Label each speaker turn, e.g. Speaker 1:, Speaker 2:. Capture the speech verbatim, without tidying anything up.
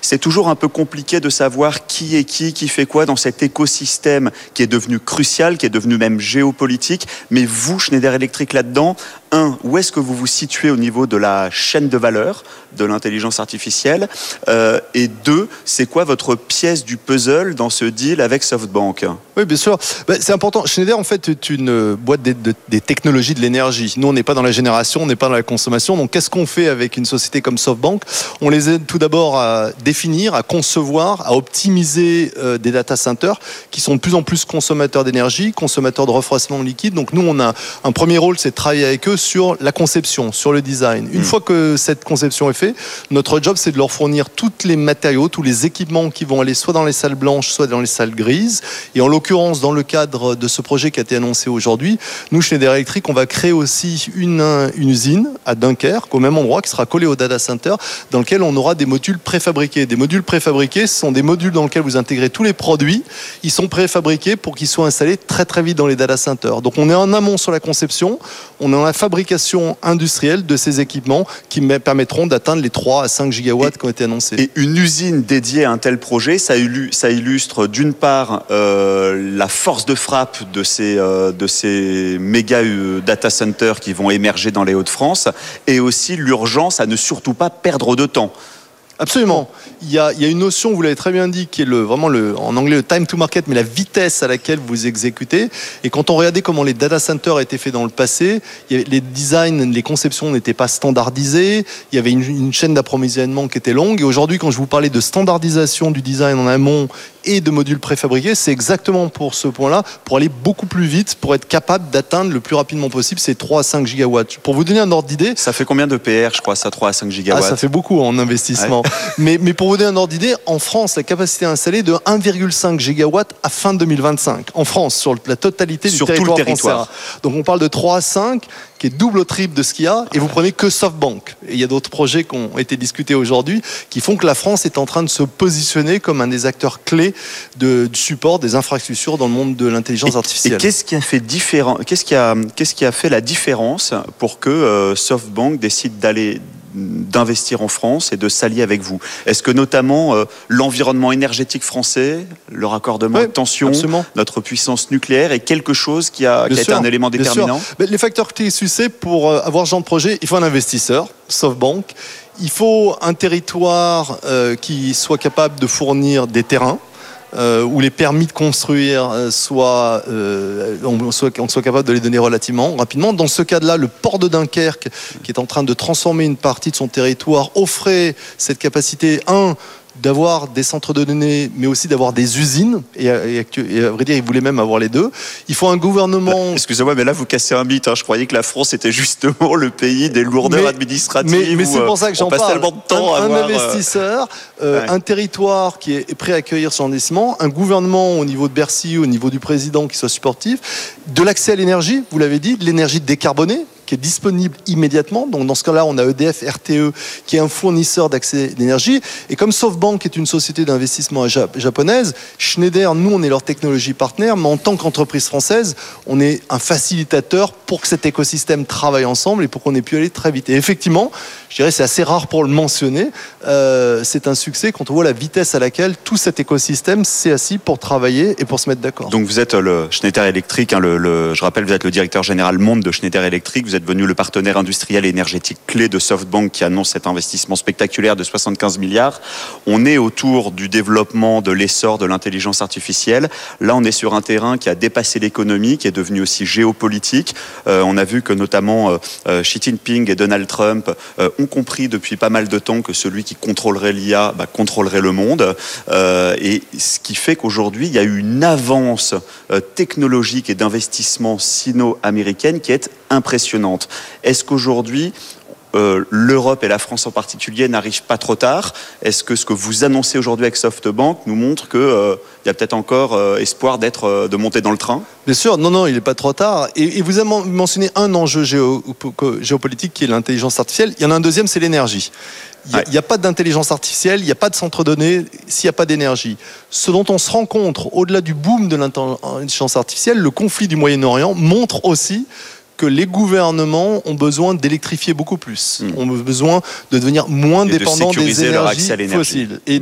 Speaker 1: c'est toujours un peu compliqué de savoir qui est qui, qui fait quoi dans cet écosystème qui est devenu crucial, qui est devenu même géopolitique. Mais vous, Schneider Electric, là-dedans, un, où est-ce que vous vous situez au niveau de la chaîne de valeur de l'intelligence artificielle, euh, et deux, c'est quoi votre pièce du puzzle dans ce deal avec SoftBank?
Speaker 2: Oui, bien sûr. Ben, c'est important. Schneider, en fait, est une boîte des, de, des technologies de l'énergie. Nous, on n'est pas dans la génération, on n'est pas dans la consommation. Donc, qu'est-ce qu'on fait avec une société comme SoftBank? On les aide tout d'abord à définir, à concevoir, à optimiser euh, des data centers qui sont de plus en plus consommateurs d'énergie, consommateurs de refroidissement liquide. Donc, nous, on a un premier rôle, c'est de travailler avec eux sur la conception, sur le design. Une mmh. fois que cette conception est faite, notre job, c'est de leur fournir tous les matériaux, tous les équipements qui vont aller soit dans les salles blanches, soit dans les salles grises. Et en l'occurrence, dans le cadre de ce projet qui a été annoncé aujourd'hui, nous, Schneider Electric, on va créer aussi une, une usine à Dunkerque, au même endroit, qui sera collée au data center, dans lequel on aura des modules préfabriqués. Des modules préfabriqués, ce sont des modules dans lesquels vous intégrez tous les produits. Ils sont préfabriqués pour qu'ils soient installés très très vite dans les data centers. Donc on est en amont sur la conception, on est dans la fabrication industrielle de ces équipements qui permettront d'atteindre les trois à cinq gigawatts et, qui ont été annoncés.
Speaker 1: Et une usine dédiée à un tel projet, ça, illustre, ça illustre d'une part euh, la force de frappe de ces, euh, de ces méga euh, data centers qui vont émerger dans les Hauts-de-France, et aussi l'urgence à ne surtout pas perdre de temps.
Speaker 2: Absolument. Il y, a, il y a une notion, vous l'avez très bien dit, qui est le, vraiment le, en anglais le time to market, mais la vitesse à laquelle vous exécutez. Et quand on regardait comment les data centers étaient faits dans le passé, il y avait, les designs, les conceptions n'étaient pas standardisées. Il y avait une, une chaîne d'approvisionnement qui était longue. Et aujourd'hui, quand je vous parlais de standardisation du design en amont et de modules préfabriqués, c'est exactement pour ce point-là, pour aller beaucoup plus vite, pour être capable d'atteindre le plus rapidement possible ces trois à cinq gigawatts. Pour vous donner un ordre d'idée...
Speaker 1: Ça fait combien de P R, je crois, ça, trois à cinq gigawatts?
Speaker 2: Ah, ça fait beaucoup en investissement. Ouais. mais, mais pour vous donner un ordre d'idée, en France, la capacité installée est de un virgule cinq gigawatts à fin deux mille vingt-cinq. En France, sur la totalité du
Speaker 1: sur
Speaker 2: territoire,
Speaker 1: tout le territoire
Speaker 2: français. Donc on parle de trois à cinq, qui est double au triple de ce qu'il y a, et vous prenez que SoftBank. Et il y a d'autres projets qui ont été discutés aujourd'hui, qui font que la France est en train de se positionner comme un des acteurs clés de, du support des infrastructures dans le monde de l'intelligence
Speaker 1: et,
Speaker 2: artificielle.
Speaker 1: Et qu'est-ce qui a fait différent, qu'est-ce qui a, qu'est-ce qui a fait la différence pour que euh, SoftBank décide d'aller d'investir en France et de s'allier avec vous? Est-ce que notamment euh, l'environnement énergétique français, le raccordement
Speaker 2: oui,
Speaker 1: de tension,
Speaker 2: absolument.
Speaker 1: notre puissance nucléaire est quelque chose qui a, qui a été un élément déterminant?
Speaker 2: Mais les facteurs clés succès pour avoir ce genre de projet, il faut un investisseur, SoftBank. Il faut un territoire euh, qui soit capable de fournir des terrains. Euh, où les permis de construire euh, soient, euh, on, soit, on soit capable de les donner relativement rapidement. Dans ce cas-là, le port de Dunkerque, qui est en train de transformer une partie de son territoire, offrait cette capacité, un, d'avoir des centres de données, mais aussi d'avoir des usines, et à, et, à, et à vrai dire, ils voulaient même avoir les deux. Il faut un gouvernement...
Speaker 1: Excusez-moi, mais là, vous cassez un mythe. Hein. Je croyais que la France était justement le pays des lourdeurs
Speaker 2: mais,
Speaker 1: administratives.
Speaker 2: Mais, mais c'est pour ça que j'en parle.
Speaker 1: Tellement de temps
Speaker 2: un,
Speaker 1: à
Speaker 2: un
Speaker 1: avoir,
Speaker 2: investisseur, euh, ouais. un territoire qui est prêt à accueillir son investissement, un gouvernement au niveau de Bercy, au niveau du président qui soit supportif, de l'accès à l'énergie, vous l'avez dit, de l'énergie décarbonée, qui est disponible immédiatement. Donc dans ce cas-là, on a E D F, R T E, qui est un fournisseur d'accès d'énergie. Et comme SoftBank est une société d'investissement japonaise, Schneider, nous, on est leur technologie partenaire, mais en tant qu'entreprise française, on est un facilitateur pour que cet écosystème travaille ensemble et pour qu'on ait pu aller très vite. Et effectivement, je dirais, c'est assez rare pour le mentionner, euh, c'est un succès quand on voit la vitesse à laquelle tout cet écosystème s'est assis pour travailler et pour se mettre d'accord.
Speaker 1: Donc vous êtes le Schneider Electric, hein, le, le, je rappelle, vous êtes le directeur général monde de Schneider Electric, vous êtes devenu le partenaire industriel et énergétique clé de SoftBank qui annonce cet investissement spectaculaire de soixante-quinze milliards. On est autour du développement de l'essor de l'intelligence artificielle. Là, on est sur un terrain qui a dépassé l'économie, qui est devenu aussi géopolitique. Euh, on a vu que notamment euh, Xi Jinping et Donald Trump euh, ont compris depuis pas mal de temps que celui qui contrôlerait l'I A bah, contrôlerait le monde. Euh, et ce qui fait qu'aujourd'hui, il y a eu une avance euh, technologique et d'investissement sino-américaine qui est impressionnante. Est-ce qu'aujourd'hui, euh, l'Europe et la France en particulier n'arrivent pas trop tard? Est-ce que ce que vous annoncez aujourd'hui avec SoftBank nous montre qu'il euh, y a peut-être encore euh, espoir d'être, euh, de monter dans le train?
Speaker 2: Bien sûr, non, non, il n'est pas trop tard. Et, et vous avez mentionné un enjeu géo, géopolitique qui est l'intelligence artificielle. Il y en a un deuxième, c'est l'énergie. Il n'y a, ouais. a pas d'intelligence artificielle, il n'y a pas de centre de données s'il n'y a pas d'énergie. Ce dont on se rend compte, au-delà du boom de l'intelligence artificielle, le conflit du Moyen-Orient montre aussi que les gouvernements ont besoin d'électrifier beaucoup plus, mmh. ont besoin de devenir moins
Speaker 1: et
Speaker 2: dépendants
Speaker 1: de
Speaker 2: des énergies
Speaker 1: fossiles.
Speaker 2: Et